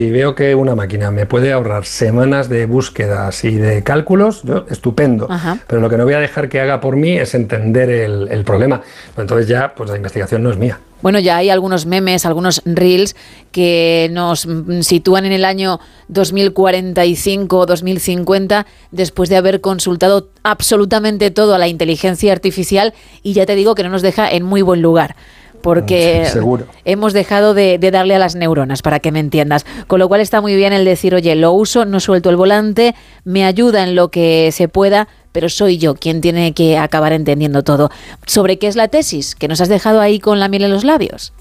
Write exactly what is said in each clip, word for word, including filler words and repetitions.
y veo que una máquina me puede ahorrar semanas de búsquedas y de cálculos, yo, estupendo. Ajá. Pero lo que no voy a dejar que haga por mí es entender el, el problema. Entonces ya, pues la investigación no es mía. Bueno, ya hay algunos memes, algunos reels que nos sitúan en el año dos mil cuarenta y cinco o dos mil cincuenta después de haber consultado absolutamente todo a la inteligencia artificial, y ya te digo que no nos deja en muy buen lugar. Porque sí, seguro. hemos dejado de, de darle a las neuronas, para que me entiendas. Con lo cual está muy bien el decir, oye, lo uso, no suelto el volante, me ayuda en lo que se pueda, pero soy yo quien tiene que acabar entendiendo todo. ¿Sobre qué es la tesis? Que nos has dejado ahí con la miel en los labios.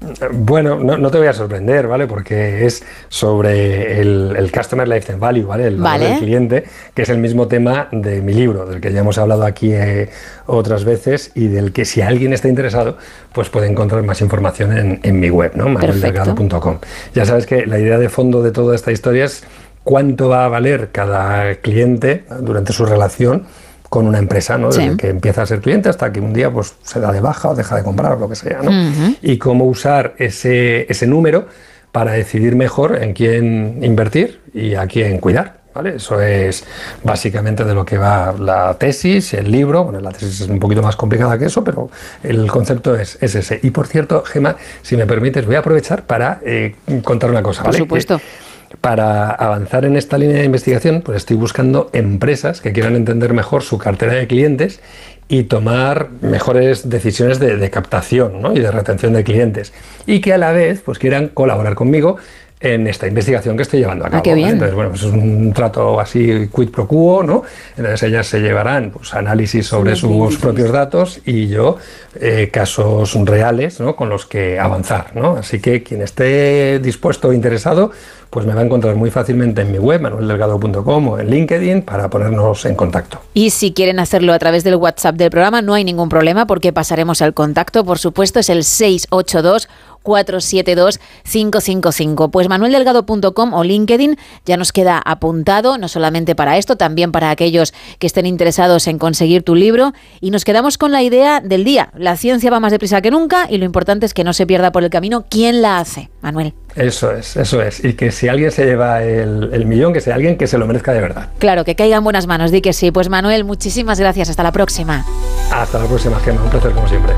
Bueno, no, no te voy a sorprender, ¿vale? Porque es sobre el, el Customer Lifetime Value, ¿vale? El valor Vale. del cliente, que es el mismo tema de mi libro, del que ya hemos hablado aquí eh, otras veces, y del que, si alguien está interesado, pues puede encontrar más información en, en mi web, ¿no? manuel delgado punto com. Ya sabes que la idea de fondo de toda esta historia es cuánto va a valer cada cliente durante su relación con una empresa, ¿no? Desde Sí. que empieza a ser cliente hasta que un día pues se da de baja o deja de comprar o lo que sea, ¿no? Uh-huh. Y cómo usar ese, ese número para decidir mejor en quién invertir y a quién cuidar, ¿vale? Eso es básicamente de lo que va la tesis, el libro. Bueno, la tesis es un poquito más complicada que eso, pero el concepto es, es ese. Y por cierto, Gemma, si me permites, voy a aprovechar para eh, contar una cosa, Por ¿vale? supuesto. Que, para avanzar en esta línea de investigación, pues estoy buscando empresas que quieran entender mejor su cartera de clientes y tomar mejores decisiones de, de captación, ¿no? Y de retención de clientes, y que a la vez pues quieran colaborar conmigo en esta investigación que estoy llevando a cabo. Ah, qué bien. ¿Vale? Entonces, bueno, pues es un trato así quid pro quo, ¿no? Entonces ellas se llevarán pues análisis sobre sus propios datos y yo eh, casos reales, ¿no? Con los que avanzar, ¿no? Así que quien esté dispuesto o interesado, pues me va a encontrar muy fácilmente en mi web, manuel delgado punto com, o en LinkedIn, para ponernos en contacto. Y si quieren hacerlo a través del WhatsApp del programa, no hay ningún problema, porque pasaremos al contacto. Por supuesto, es el seis ocho dos, cuatro siete dos, cinco cinco cinco. Pues manuel delgado punto com o LinkedIn ya nos queda apuntado, no solamente para esto, también para aquellos que estén interesados en conseguir tu libro. Y nos quedamos con la idea del día. La ciencia va más deprisa que nunca y lo importante es que no se pierda por el camino quién la hace. Manuel. Eso es, eso es. Y que si alguien se lleva el, el millón, que sea alguien que se lo merezca de verdad. Claro, que caiga en buenas manos, di que sí. Pues Manuel, muchísimas gracias. Hasta la próxima. Hasta la próxima, Gemma. Un placer como siempre.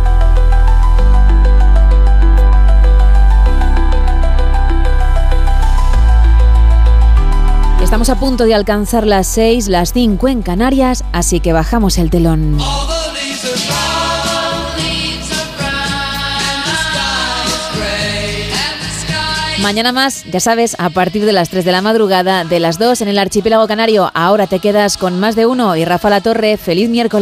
Estamos a punto de alcanzar las seis, las cinco en Canarias, así que bajamos el telón. Mañana más, ya sabes, a partir de las tres de la madrugada, de las dos en el archipiélago canario. Ahora te quedas con Más de Uno y Rafa La Torre. Feliz miércoles.